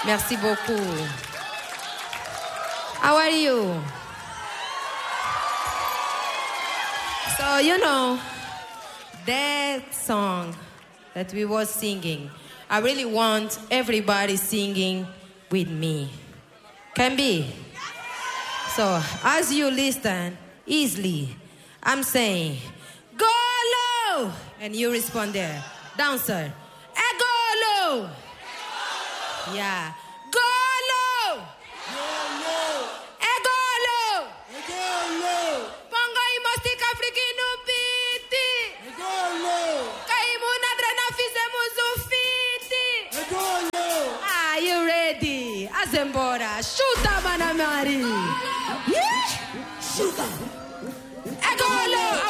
Merci beaucoup. How are you? So, you know, that song that we were singing, I really want everybody singing with me. Can be? So, as you listen easily, I'm saying, go low! And you respond there. Dancer, go low! Yeah. Go low! Go low! Pongo y mostica africano piti! Kaimu na drena fizemos fiti! Are you ready? Azembora, chuta, Manamari! Chuta! Go low!